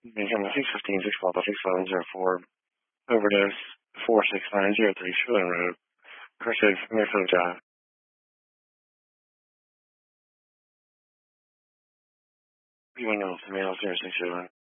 Become 615 611 overdose 46903 Shilling Road, Cursive, Minnesota. You know, male 061.